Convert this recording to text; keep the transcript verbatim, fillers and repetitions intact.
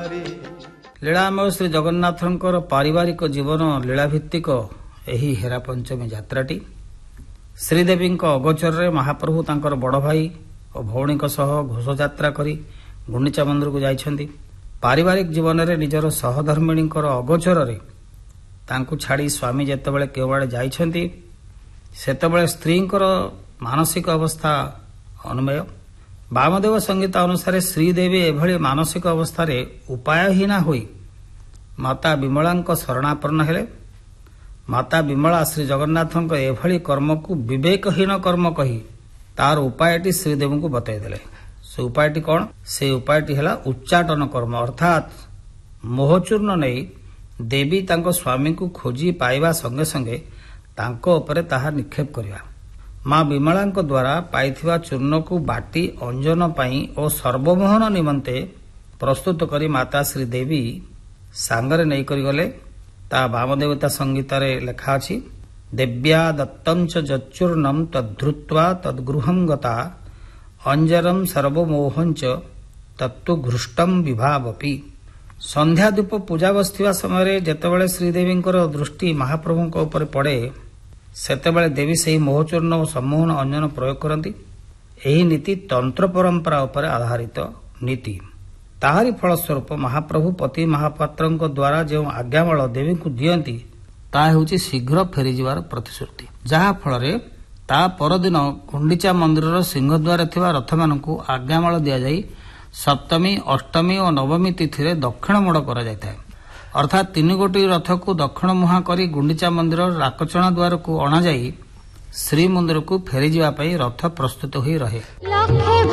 लीलामय श्री जगन्नाथंकर पारिवारिक जीवन लीलाभित्तिक एही हेरा पंचमी यात्राटी श्रीदेवी अगोचर महाप्रभु तांकर बड़ भाई और भौणी घोष यात्रा करी गुंडीचा मंदिर को जाइछंती। पारिवारिक जीवन में निजर सहधर्मिणी अगोचर तांकु छाड़ी स्वामी जेतेबेले केवड़े जाइछंती सेतेबेले स्त्रींकर मानसिक अवस्था अनुमेय। वामदेव संगीता अनुसार श्रीदेवी एभली मानसिक अवस्था उपायहीना होई माता विमला शरणापन्न हेले। माता विमला श्री जगन्नाथ एभली कर्म को विवेकहीन कर्म कही तार उपायटी श्रीदेवी को बतईदेले। से उपायटी कौन? से उपायटी है उच्चाटन कर्म, अर्थात मोहचूर्ण नहीं देवी तांको स्वामी को खोजी पाइबा संगे संगे तांको उपरे ताहा निक्षेप करिया। माँ विमला द्वारा पाइथिबा चूर्ण को बाटी अंजन पाई और सर्वमोहन निमंते प्रस्तुत करी माता श्रीदेवी सांगरे नहीं करी गले। ता वामदेवता संगीतार लेखा अछि देव्या दत्तं च जच्चूर्णं तद्धृत्वा तद्गृहं गता अंजरम सर्वमोहं च तत्तु घृष्टम विभावपि। संध्या धूप पूजा बसथिबा समय जेतेबेले श्रीदेवी दृष्टि महाप्रभु उपर पड़े सेतेबेले देवी सही मोहचूर्ण और सम्मोहन अंजन प्रयोग करती। एही नीति तंत्र परंपरा उपर आधारित नीति। ताहारी फलस्वरूप महाप्रभु पति महापात्र द्वारा जो आज्ञामाल देवी को दियंती ता हेउची शीघ्र फेरीजिबार प्रतिश्रुति, जहा फल ता परदिन गुंडीचा मंदिर सिंहद्वार थिबा रथमानंकु आज्ञामाल दिया जाई सप्तमी अष्टमी और नवमी तिथि दक्षिण मोड़ करा जायଥାଏ। अर्थात तीन गोटी रथ को दक्षिण मुहां करी गुंडीचा मंदिर राकचणा द्वार को अणा जाई श्रीमंदिर को फेरी जावा पई रथ प्रस्तुत होई रहे।